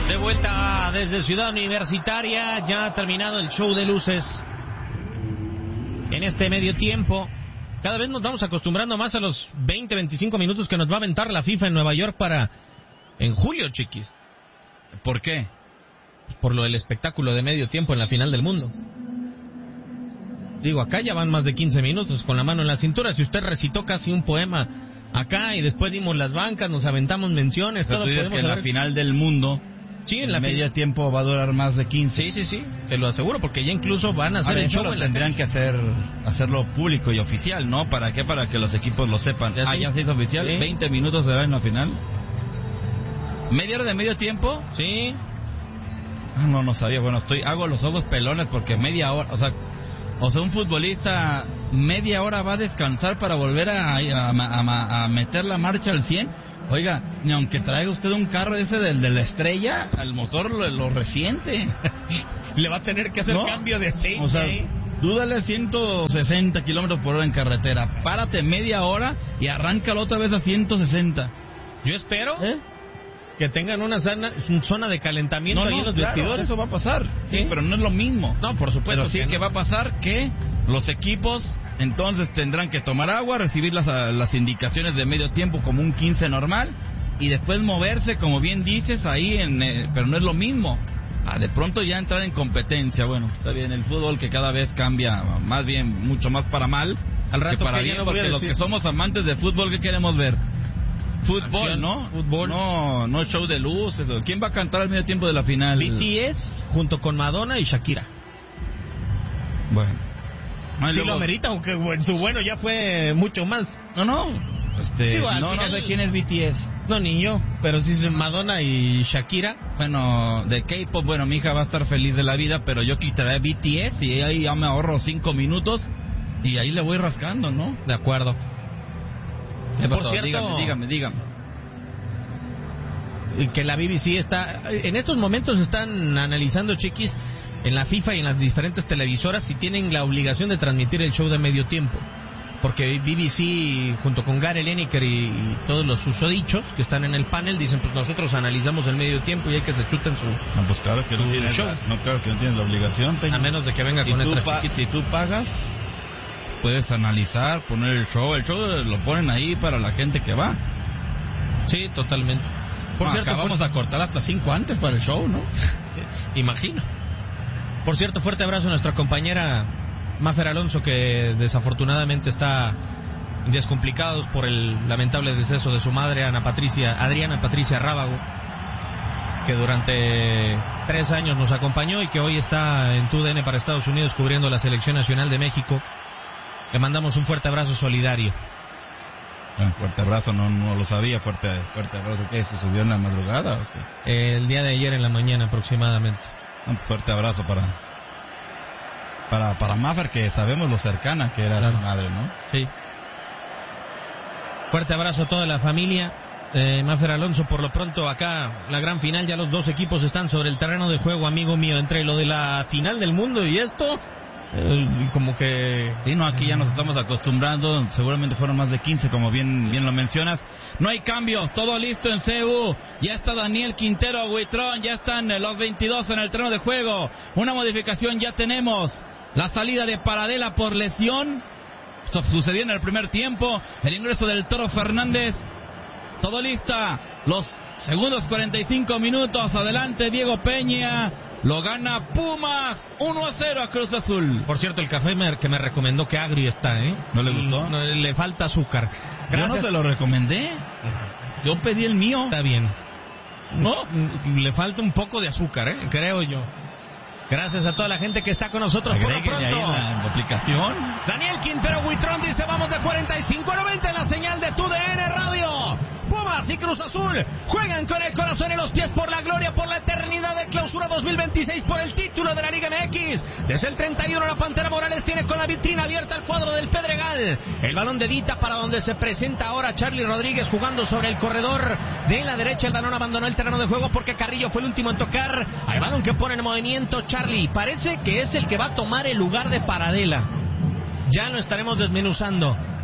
De vuelta desde Ciudad Universitaria, ya ha terminado el show de luces. En este medio tiempo, cada vez nos vamos acostumbrando más a los 20-25 minutos que nos va a aventar la FIFA en Nueva York en julio, chiquis. ¿Por qué? Por lo del espectáculo de medio tiempo en la final del mundo. Digo, acá ya van más de 15 minutos con la mano en la cintura. Si usted recitó casi un poema acá y después dimos las bancas, nos aventamos menciones, pero todo tú dices podemos que en la final del mundo, sí, en la medio tiempo va a durar más de 15. Sí, se lo aseguro, porque ya incluso van a hacer el show. Tendrían que hacerlo público y oficial, ¿no? ¿Para qué? Para que los equipos lo sepan. Ya se hizo oficial. ¿Sí? 20 minutos será en la final. ¿Media hora de medio tiempo? Sí. No sabía. Bueno, hago los ojos pelones porque media hora, o sea, un futbolista media hora va a descansar para volver a meter la marcha al 100. Oiga, ni aunque traiga usted un carro ese de la estrella, al motor lo resiente. Le va a tener que hacer cambio de aceite. O sea, dúdale 160 kilómetros por hora en carretera. Párate media hora y arráncalo otra vez a 160. Yo espero que tengan una zona de calentamiento ahí en los vestidores. Eso va a pasar, sí, pero no es lo mismo. No, por supuesto. Pero sí que va a pasar que los equipos entonces tendrán que tomar agua, recibir las indicaciones de medio tiempo como un 15 normal y después moverse, como bien dices, ahí pero no es lo mismo. De pronto ya entrar en competencia. Bueno, está bien, el fútbol que cada vez cambia, más bien, mucho más para mal al rato que para bien, porque los que somos amantes de fútbol, ¿qué queremos ver? Fútbol, acción, ¿no? Fútbol. No show de luces. ¿Quién va a cantar al medio tiempo de la final? BTS junto con Madonna y Shakira. Bueno. Sí lo amerita, aunque en su bueno ya fue mucho más. No sé quién es BTS. No, ni yo, pero sí es Madonna y Shakira. Bueno, de K-pop, bueno, mi hija va a estar feliz de la vida, pero yo quitaré BTS y ahí ya me ahorro 5 minutos y ahí le voy rascando, ¿no? De acuerdo. Por cierto, dígame. Que la BBC en estos momentos están analizando, chiquis, en la FIFA y en las diferentes televisoras si tienen la obligación de transmitir el show de medio tiempo. Porque BBC, junto con Gary Lineker y todos los susodichos que están en el panel, dicen, pues nosotros analizamos el medio tiempo y hay que se chuten su pues claro que no tienes show. Claro que no tienes la obligación, a menos de que venga con letras chiquitas. Si tú pagas, puedes analizar, poner el show lo ponen ahí para la gente que va. Sí, totalmente. Por cierto, vamos a cortar hasta 5 antes para el show, ¿no? Imagino. Por cierto, fuerte abrazo a nuestra compañera Mafer Alonso, que desafortunadamente está descomplicados por el lamentable deceso de su madre, Adriana Patricia Rábago, que durante 3 años nos acompañó y que hoy está en TUDN para Estados Unidos cubriendo la Selección Nacional de México. Le mandamos un fuerte abrazo solidario. Fuerte abrazo, no lo sabía. Fuerte abrazo, ¿qué? ¿Se subió en la madrugada o qué? El día de ayer en la mañana aproximadamente. Un fuerte abrazo para Mafer, que sabemos lo cercana que era su madre, ¿no? Sí. Fuerte abrazo a toda la familia. Mafer Alonso, por lo pronto acá la gran final, ya los dos equipos están sobre el terreno de juego, amigo mío, entre lo de la final del mundo y esto, como que... Sí, no, aquí ya nos estamos acostumbrando, seguramente fueron más de 15, como bien lo mencionas. No hay cambios, todo listo en CU, ya está Daniel Quintero, Huitrón, ya están los 22 en el terreno de juego. Una modificación ya tenemos, la salida de Paradela por lesión, esto sucedió en el primer tiempo, el ingreso del Toro Fernández. Todo lista, los segundos 45 minutos, adelante Diego Peña, lo gana Pumas, 1-0 a Cruz Azul. Por cierto, el café que me recomendó que agrio está, ¿No le gustó? No, le falta azúcar. Gracias. Yo no se lo recomendé, yo pedí el mío. Está bien. No, le falta un poco de azúcar, creo yo. Gracias a toda la gente que está con nosotros. Agréguenle ahí en la aplicación. Daniel Quintero Huitrón dice, vamos de 45 a 90 en la señal de TUDN Radio. Pumas y Cruz Azul juegan con el corazón y los pies por la gloria, por la eternidad de Clausura 2026, por el título de la Liga MX. Desde el 31 la Pantera Morales tiene con la vitrina abierta el cuadro del Pedregal. El balón de Dita para donde se presenta ahora Charly Rodríguez jugando sobre el corredor de la derecha. El balón abandonó el terreno de juego porque Carrillo fue el último en tocar. Hay balón que pone en movimiento Charly. Parece que es el que va a tomar el lugar de Paradela. Ya lo estaremos desmenuzando.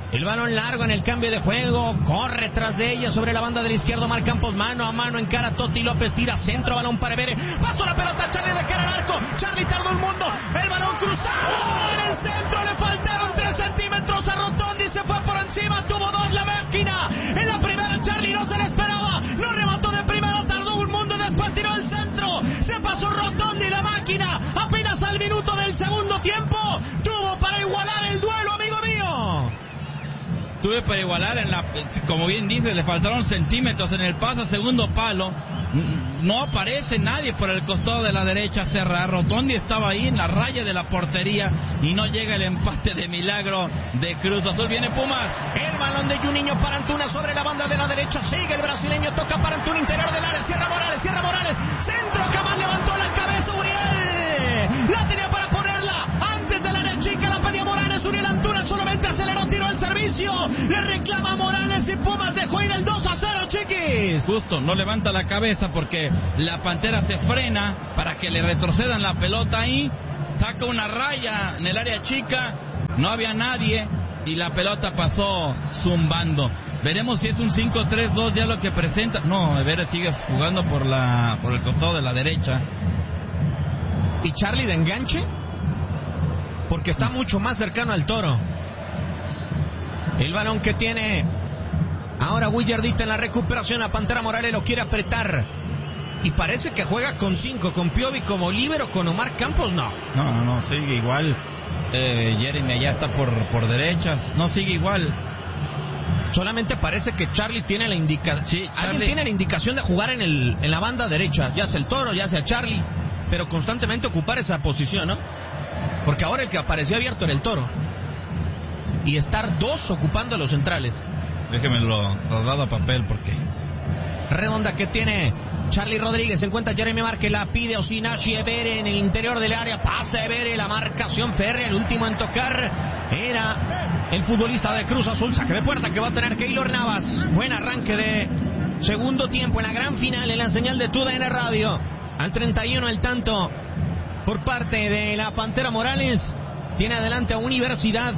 El balón largo en el cambio de juego. Corre tras de ella sobre la banda del izquierdo. Omar Campos mano a mano encara Totti López. Tira centro, balón para Evere. Pasó la pelota, Charlie de cara al arco. Charlie tardó un mundo. El balón cruzado en el centro. Le faltaron 3 centímetros a Rotondi. Se fue por encima. Tuvo 2 la máquina. En la primera Charlie no se le esperaba. No remató de primero. Tardó un mundo. Después tiró el centro. Se pasó Rotondi la máquina. Apenas al minuto del segundo tiempo. Tuvo para igualar el duelo, amigo mío. Tuve para igualar, como bien dices, le faltaron centímetros en el pase a segundo palo. No aparece nadie por el costado de la derecha. Rotondi estaba ahí en la raya de la portería y no llega el empate de milagro de Cruz Azul. Viene Pumas. El balón de Juninho para Antuna sobre la banda de la derecha. Sigue el brasileño, toca para Antuna, interior del área. Cierra Morales. Centro, jamás levantó la cabeza Uriel. La tenía para ponerla antes del área chica. La pedía Morales. Uriel Antuna solamente aceleró, tiró el servicio. Le reclama Morales y Pumas dejó ir el 2-0, chiquis. Justo, no levanta la cabeza porque la Pantera se frena para que le retrocedan la pelota ahí. Saca una raya en el área chica. No había nadie y la pelota pasó zumbando. Veremos si es un 5-3-2 ya lo que presenta. No, Evere sigue jugando por el costado de la derecha. ¿Y Charlie de enganche? Porque está mucho más cercano al Toro. El balón que tiene ahora Willardita en la recuperación. La Pantera Morales lo quiere apretar. Y parece que juega con 5, con Piovi como líbero, con Omar Campos no. No, sigue igual. Jeremy allá está por derechas. No, sigue igual. Solamente parece que Charlie tiene la indicación. Sí, alguien tiene la indicación de jugar en la banda derecha. Ya sea el Toro, ya sea Charlie. Pero constantemente ocupar esa posición, ¿no? Porque ahora el que apareció abierto era el Toro. Y estar 2 ocupando los centrales. Déjeme lo dado a papel porque... Redonda que tiene Charlie Rodríguez. Se encuentra Jeremy Márquez. La pide Osinachi. Evere en el interior del área. Pasa Evere. La marcación férrea. El último en tocar era el futbolista de Cruz Azul. Saque de puerta que va a tener Keylor Navas. Buen arranque de segundo tiempo en la gran final en la señal de TUDN Radio. Al 31 el tanto por parte de la Pantera Morales. Tiene adelante a Universidad.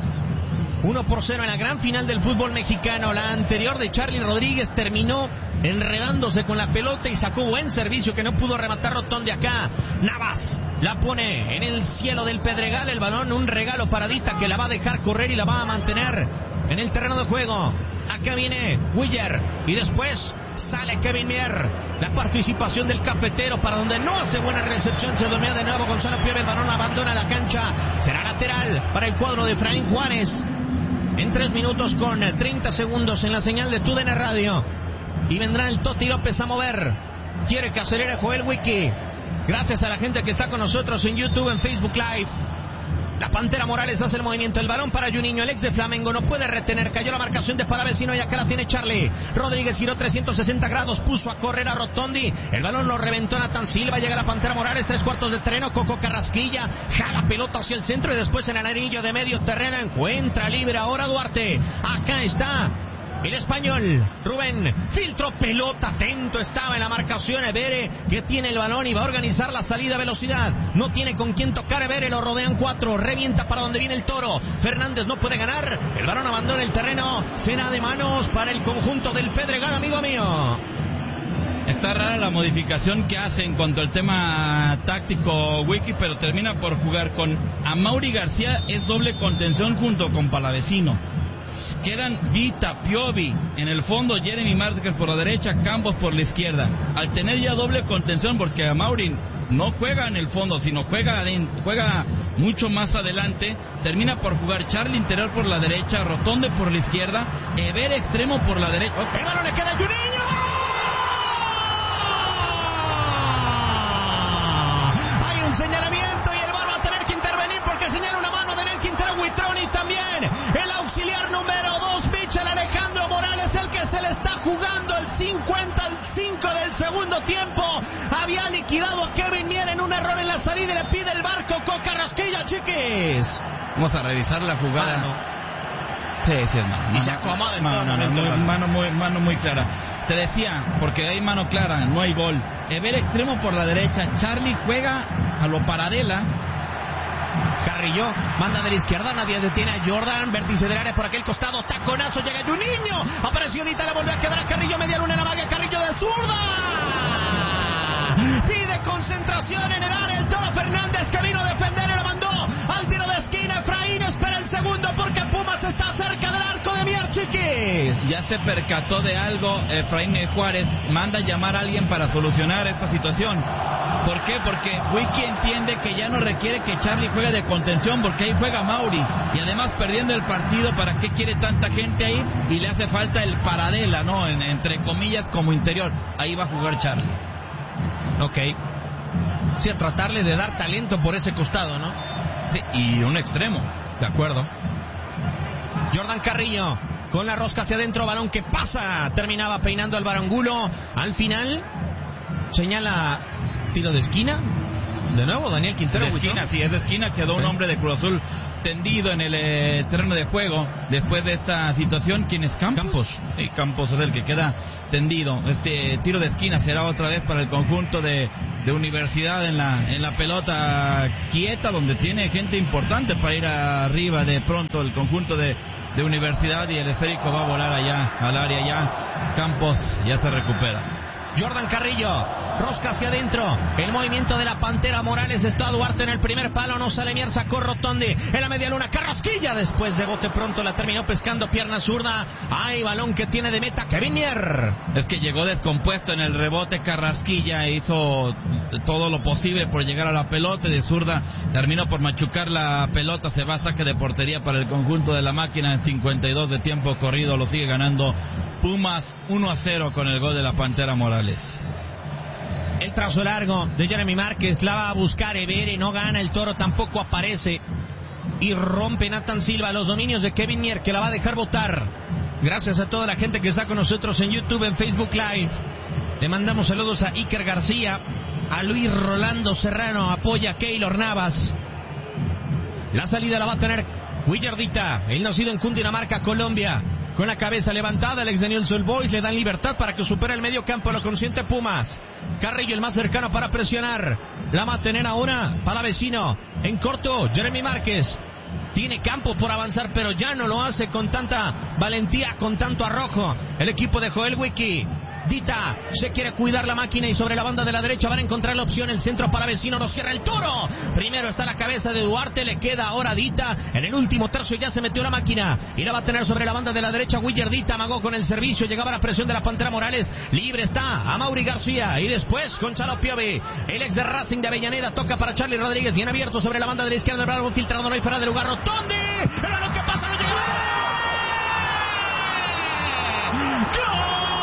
1-0 en la gran final del fútbol mexicano. La anterior de Charlie Rodríguez terminó enredándose con la pelota y sacó buen servicio que no pudo rematar Rotondi acá. Navas la pone en el cielo del Pedregal. El balón, un regalo paradita que la va a dejar correr y la va a mantener en el terreno de juego. Acá viene Willer y después sale Kevin Mier. La participación del cafetero para donde no hace buena recepción. Se dormía de nuevo Gonzalo Piovi. El balón abandona la cancha. Será lateral para el cuadro de Efraín Juárez. En 3 minutos con 30 segundos en la señal de TUDN Radio. Y vendrá el Totti López a mover. Quiere que acelere Joel Wiki. Gracias a la gente que está con nosotros en YouTube, en Facebook Live. La Pantera Morales hace el movimiento. El balón para Juninho, el ex de Flamengo. No puede retener. Cayó la marcación de Palavecino y acá la tiene Charlie. Rodríguez giró 360 grados. Puso a correr a Rotondi. El balón lo reventó Nathan Silva. Llega la Pantera Morales. 3/4 de terreno. Coco Carrasquilla. Jala pelota hacia el centro y después en el anillo de medio terreno encuentra libre ahora Duarte. Acá está el español, Rubén, filtró pelota, atento estaba en la marcación Evere, que tiene el balón y va a organizar la salida a velocidad. No tiene con quién tocar Evere, lo rodean 4, revienta para donde viene el Toro. Fernández no puede ganar, el balón abandona el terreno, cena de manos para el conjunto del Pedregal, amigo mío. Está rara la modificación que hace en cuanto al tema táctico Wiki, pero termina por jugar con Amaury García, es doble contención junto con Palavecino. Quedan Vita, Piovi, en el fondo Jeremy Márquez por la derecha, Campos por la izquierda. Al tener ya doble contención, porque Amaury no juega en el fondo, sino juega mucho más adelante, termina por jugar Charlie interior por la derecha, Rotondi por la izquierda, Evere extremo por la derecha. El balón le queda a Juninho. Hay un señalamiento y el VAR va a tener que intervenir porque señala una mano de Nel Quintero Huitrón y también el auxiliar número 2, Michel Alejandro Morales, el que se le está jugando el 55 del segundo tiempo. Había liquidado a Kevin Mier en un error en la salida y le pide el barco con Carrasquilla, chiquis. Vamos a revisar la jugada. Sí, es mano. Y se acomoda en todo momento. Mano muy clara. Te decía, porque hay mano clara, no hay gol. Evere extremo por la derecha, Charlie juega a lo Paradela. Carrillo manda de la izquierda, nadie detiene a Jordan, vértice del área por aquel costado, taconazo, llega Juninho, apareció Dita, la volvió a quedar a Carrillo, media luna en la maga, Carrillo de zurda, pide concentración en el área, el Toro Fernández que vino a defender y la mandó al tiro de esquina. Efraín espera el segundo porque Pumas está cerca del arco de Mier Chiquis. Ya se percató de algo Efraín Juárez, manda a llamar a alguien para solucionar esta situación. ¿Por qué? Porque Wiki entiende que ya no requiere que Charlie juegue de contención, porque ahí juega Mauri, y además perdiendo el partido, ¿para qué quiere tanta gente ahí? Y le hace falta el Paradela, ¿no? Entre comillas, como interior. Ahí va a jugar Charlie. Ok. Sí, a tratarle de dar talento por ese costado, ¿no? Sí, y un extremo. De acuerdo. Jordan Carrillo con la rosca hacia adentro, balón que pasa, terminaba peinando al Barangulo. Al final señala tiro de esquina. De nuevo Daniel Quintero. De esquina, sí, es de esquina. Quedó un hombre de Cruz Azul tendido en el terreno de juego después de esta situación. ¿Quién es? Campos. Sí, Campos es el que queda tendido. Este tiro de esquina será otra vez para el conjunto de Universidad en la pelota quieta, donde tiene gente importante para ir arriba. De pronto el conjunto de Universidad, y el esférico va a volar allá al área. Ya Campos ya se recupera. Jordan Carrillo, rosca hacia adentro, el movimiento de la Pantera Morales, está Duarte en el primer palo, no sale Mier, sacó Rotondi en la media luna, Carrasquilla después de bote pronto la terminó pescando, pierna zurda, hay balón que tiene de meta Kevin Mier. Es que llegó descompuesto en el rebote Carrasquilla, hizo todo lo posible por llegar a la pelota, de zurda terminó por machucar la pelota, se va a saque de portería para el conjunto de la máquina en 52 de tiempo corrido, lo sigue ganando Pumas 1-0 con el gol de la Pantera Morales. El trazo largo de Jeremy Márquez, la va a buscar Evere, no gana, el Toro tampoco aparece y rompe Nathan Silva los dominios de Kevin Mier, que la va a dejar botar. Gracias a toda la gente que está con nosotros en YouTube, en Facebook Live. Le mandamos saludos a Iker García, a Luis Rolando Serrano, apoya a Keylor Navas. La salida la va a tener Willardita, el nacido en Cundinamarca, Colombia. Con la cabeza levantada, el ex de Newell's Old Boys, le dan libertad para que supere el medio campo, lo consiente Pumas. Carrillo el más cercano para presionar. La va a tener ahora para vecino. En corto, Jeremy Márquez. Tiene campo por avanzar, pero ya no lo hace con tanta valentía, con tanto arrojo. El equipo de Joel Wiki. Dita se quiere cuidar la máquina y sobre la banda de la derecha van a encontrar la opción, el centro para vecino, nos cierra el Toro. Primero está la cabeza de Duarte, le queda ahora Dita. En el último tercio ya se metió la máquina y la va a tener sobre la banda de la derecha Willer. Dita amagó con el servicio, llegaba la presión de la Pantera Morales. Libre está a Mauri García y después Gonzalo Piovi, el ex de Racing de Avellaneda, toca para Charlie Rodríguez, bien abierto sobre la banda de la izquierda, el bravo filtrado, no hay fuera de lugar. Rotondi, era lo que pasa.